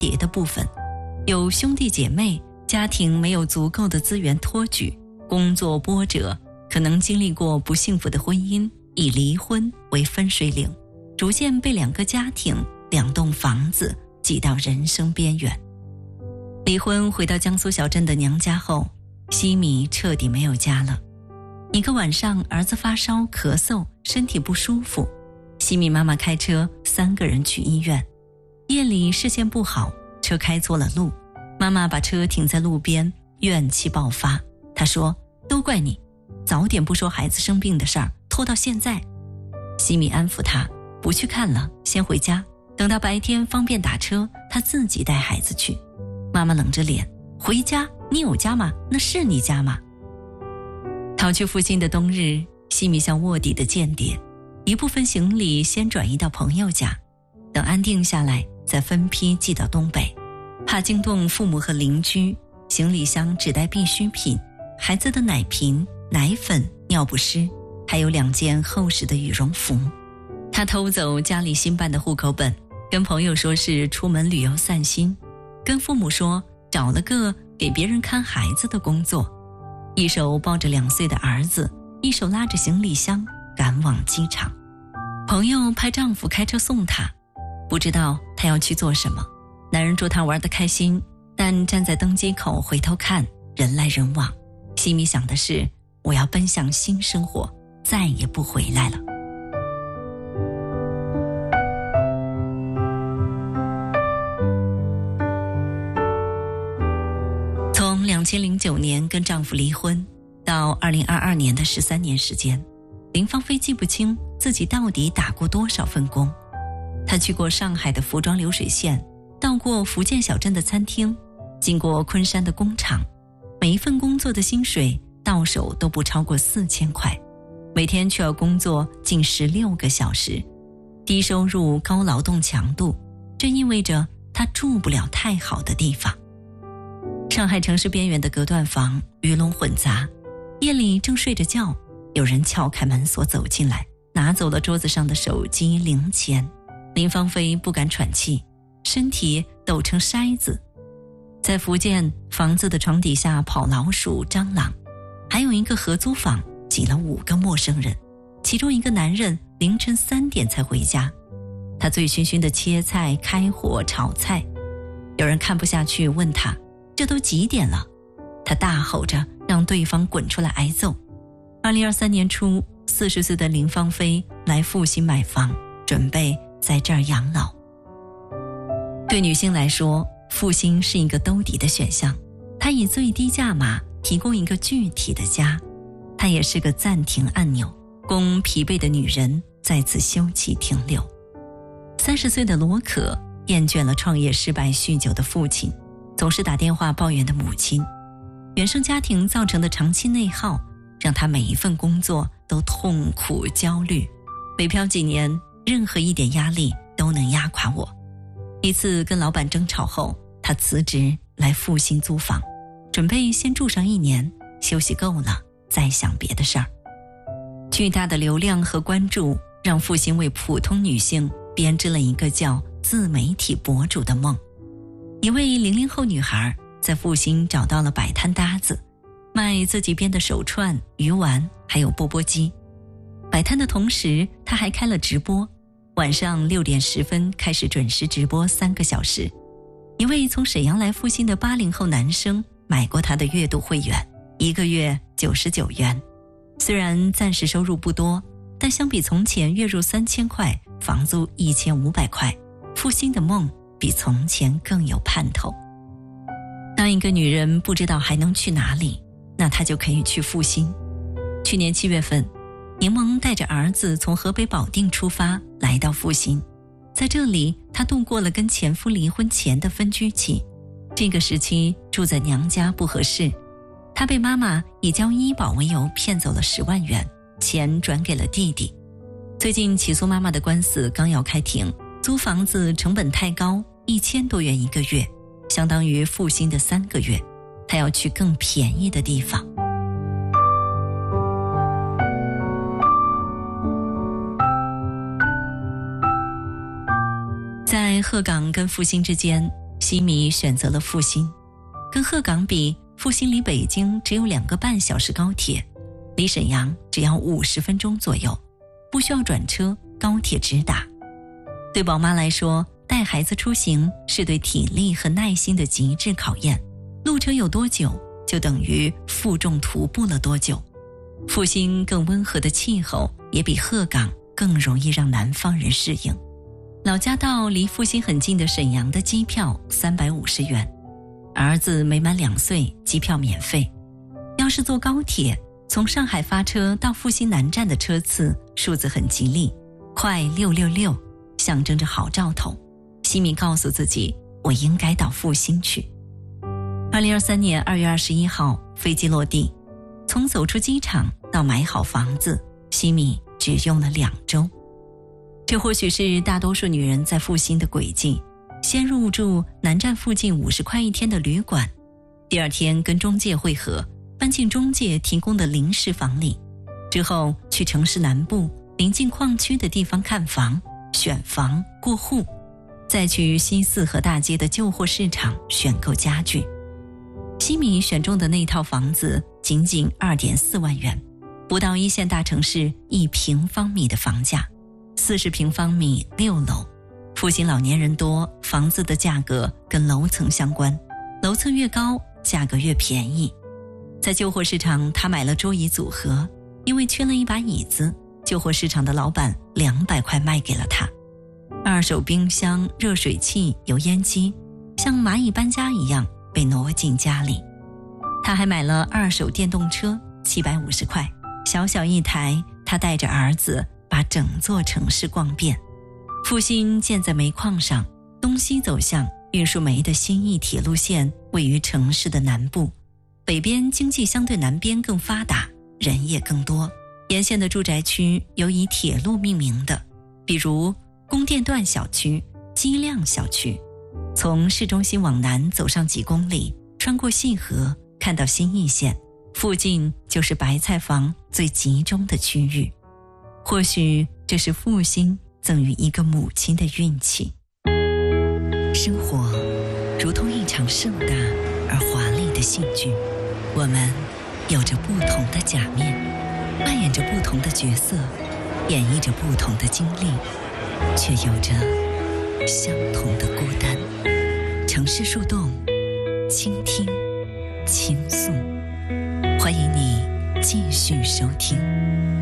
叠的部分。有兄弟姐妹，家庭没有足够的资源托举，工作波折，可能经历过不幸福的婚姻，以离婚为分水岭，逐渐被2个家庭、2栋房子挤到人生边缘。离婚回到江苏小镇的娘家后，西米彻底没有家了。一个晚上，儿子发烧咳嗽，身体不舒服，西米妈妈开车3个人去医院。夜里视线不好，车开错了路，妈妈把车停在路边，怨气爆发。她说，都怪你，早点不说孩子生病的事儿，拖到现在。西米安抚她，不去看了，先回家，等到白天方便打车，她自己带孩子去。妈妈冷着脸，回家？你有家吗？那是你家吗？逃去父亲的冬日，西米像卧底的间谍，一部分行李先转移到朋友家，等安定下来再分批寄到东北。怕惊动父母和邻居，行李箱只带必需品，孩子的奶瓶、奶粉、尿不湿，还有2件厚实的羽绒服。他偷走家里新办的户口本，跟朋友说是出门旅游散心，跟父母说找了个给别人看孩子的工作，一手抱着2岁的儿子，一手拉着行李箱赶往机场。朋友派丈夫开车送她，不知道她要去做什么。男人祝她玩得开心，但站在登机口回头看，人来人往。西米想的是，我要奔向新生活，再也不回来了。从2009年跟丈夫离婚到2022年的13年时间，林芳菲记不清自己到底打过多少份工。她去过上海的服装流水线，到过福建小镇的餐厅，经过昆山的工厂，每一份工作的薪水到手都不超过4000块，每天却要工作近16个小时，低收入高劳动强度，这意味着她住不了太好的地方。上海城市边缘的隔断房鱼龙混杂，夜里正睡着觉，有人撬开门锁走进来，拿走了桌子上的手机零钱。林芳菲不敢喘气，身体抖成筛子。在福建，房子的床底下跑老鼠、蟑螂，还有一个合租房挤了5个陌生人，其中一个男人凌晨3点才回家。他醉醺醺地切菜、开火、炒菜。有人看不下去，问他，这都几点了？他大吼着让对方滚出来挨揍。2023年初，40岁的林芳菲来阜新买房，准备在这儿养老。对女性来说，阜新是一个兜底的选项，它以最低价码提供一个具体的家，它也是个暂停按钮，供疲惫的女人再次休憩停留。30岁的罗可厌倦了创业失败酗酒的父亲，总是打电话抱怨的母亲，原生家庭造成的长期内耗让他每一份工作都痛苦焦虑，北漂几年，任何一点压力都能压垮我。一次跟老板争吵后，他辞职来阜新租房，准备先住上1年，休息够了再想别的事儿。巨大的流量和关注让阜新为普通女性编织了一个叫自媒体博主的梦。一位00后女孩在阜新找到了摆摊搭子，卖自己编的手串、鱼丸还有钵钵鸡。摆摊的同时，她还开了直播，晚上6点10分开始准时直播3个小时。一位从沈阳来阜新的80后男生买过她的月度会员，1个月99元。虽然暂时收入不多，但相比从前月入3000块，房租1500块，阜新的梦比从前更有盼头。当一个女人不知道还能去哪里，那她就可以去阜新。去年7月份，柠檬带着儿子从河北保定出发，来到阜新。在这里，她度过了跟前夫离婚前的分居期。这个时期住在娘家不合适，她被妈妈以交医保为由骗走了10万元，钱转给了弟弟。最近起诉妈妈的官司刚要开庭，租房子成本太高，1000多元1个月，相当于阜新的3个月。她要去更便宜的地方。在鹤岗跟阜新之间， 西米选择了复兴。跟鹤岗比，复兴离北京只有2个半小时高铁，离沈阳只要50分钟左右，不需要转车，高铁直达。对宝妈来说，带孩子出行是对体力和耐心的极致考验，路程有多久，就等于负重徒步了多久。复兴更温和的气候也比鹤岗更容易让南方人适应。老家到离复兴很近的沈阳的机票350元，儿子没满2岁，机票免费。要是坐高铁，从上海发车到复兴南站的车次数字很吉利，快666，象征着好兆头。西米告诉自己，我应该到复兴去。2023年2月21号，飞机落地，从走出机场到买好房子，西米只用了2周。这或许是大多数女人在复兴的轨迹：先入住南站附近50块1天的旅馆，第2天跟中介会合，搬进中介提供的临时房里，之后去城市南部临近矿区的地方看房、选房、过户，再去西四和大街的旧货市场选购家具。西米选中的那套房子仅仅2.4万元，不到1线大城市1平方米的房价，40平方米6楼。复兴老年人多，房子的价格跟楼层相关，楼层越高，价格越便宜。在旧货市场，他买了桌椅组合，因为缺了一把椅子，旧货市场的老板200块卖给了他。2手冰箱、热水器、油烟机像蚂蚁搬家一样被挪进家里。他还买了2手电动车，750块，小小一台，他带着儿子把整座城市逛遍。复兴建在煤矿上，东西走向，运输煤的新义铁路线位于城市的南部，北边经济相对南边更发达，人也更多。沿线的住宅区有以铁路命名的，比如供电段小区、机亮小区。从市中心往南走上几公里，穿过细河，看到新义县，附近就是白菜房最集中的区域。或许这是复兴赠予一个母亲的运气。生活如同一场盛大而华丽的戏剧，我们有着不同的假面，扮演着不同的角色，演绎着不同的经历，却有着相同的孤单。城市树洞，倾听，倾诉，欢迎你继续收听。